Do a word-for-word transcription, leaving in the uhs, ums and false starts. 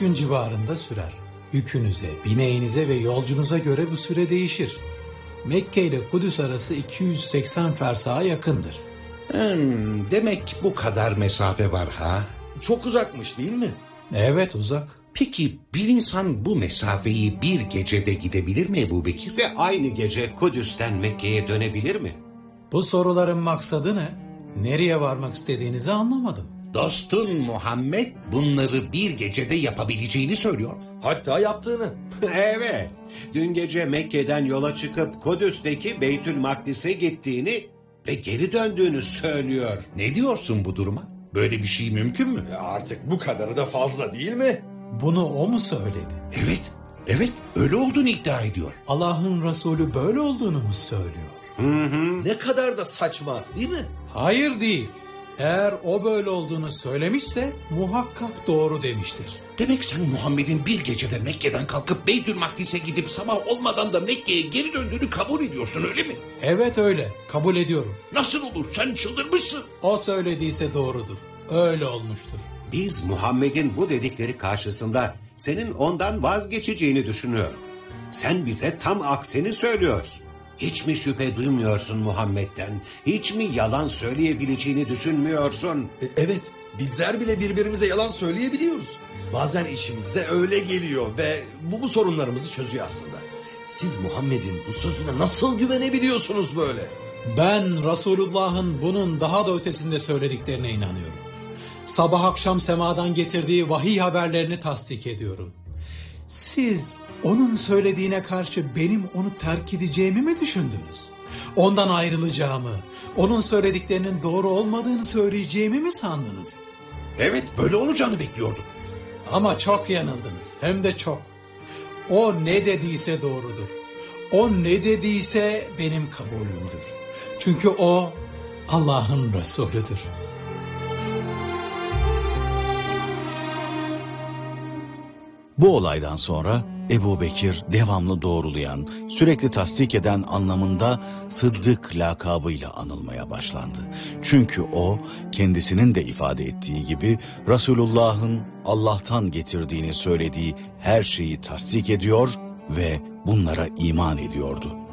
gün civarında sürer. Yükünüze, bineğinize ve yolcunuza göre bu süre değişir. Mekke ile Kudüs arası iki yüz seksen fersaha yakındır. Hmm, demek bu kadar mesafe var ha? Çok uzakmış değil mi? Evet, uzak. Peki bir insan bu mesafeyi bir gecede gidebilir mi Ebu Bekir? Ve aynı gece Kudüs'ten Mekke'ye dönebilir mi? Bu soruların maksadı ne? Nereye varmak istediğinizi anlamadım. Dostun Muhammed bunları bir gecede yapabileceğini söylüyor. Hatta yaptığını. Evet. Dün gece Mekke'den yola çıkıp Kudüs'teki Beytül Makdis'e gittiğini ve geri döndüğünü söylüyor. Ne diyorsun bu duruma? Böyle bir şey mümkün mü? Ya artık bu kadarı da fazla değil mi? Bunu o mu söyledi? Evet, evet öyle olduğunu iddia ediyor. Allah'ın Resulü böyle olduğunu mu söylüyor? Hı hı. Ne kadar da saçma değil mi? Hayır değil. Eğer o böyle olduğunu söylemişse muhakkak doğru demiştir. Demek sen Muhammed'in bir gecede Mekke'den kalkıp Beytül Makdis'e gidip sabah olmadan da Mekke'ye geri döndüğünü kabul ediyorsun öyle mi? Evet öyle. Kabul ediyorum. Nasıl olur, sen çıldırmışsın. O söylediyse doğrudur. Öyle olmuştur. Biz Muhammed'in bu dedikleri karşısında senin ondan vazgeçeceğini düşünüyor. Sen bize tam aksini söylüyorsun. Hiç mi şüphe duymuyorsun Muhammed'den? Hiç mi yalan söyleyebileceğini düşünmüyorsun? E, evet, bizler bile birbirimize yalan söyleyebiliyoruz. Bazen işimize öyle geliyor ve bu, bu sorunlarımızı çözüyor aslında. Siz Muhammed'in bu sözüne nasıl güvenebiliyorsunuz böyle? Ben Resulullah'ın bunun daha da ötesinde söylediklerine inanıyorum. Sabah akşam semadan getirdiği vahiy haberlerini tasdik ediyorum. Siz onun söylediğine karşı benim onu terk edeceğimi mi düşündünüz? Ondan ayrılacağımı, onun söylediklerinin doğru olmadığını söyleyeceğimi mi sandınız? Evet, böyle olacağını bekliyordum. Ama çok yanıldınız, hem de çok. O ne dediyse doğrudur. O ne dediyse benim kabulümdür. Çünkü o Allah'ın Resulüdür. Bu olaydan sonra Ebu Bekir devamlı doğrulayan, sürekli tasdik eden anlamında Sıddık lakabıyla anılmaya başlandı. Çünkü o kendisinin de ifade ettiği gibi Resulullah'ın Allah'tan getirdiğini söylediği her şeyi tasdik ediyor ve bunlara iman ediyordu.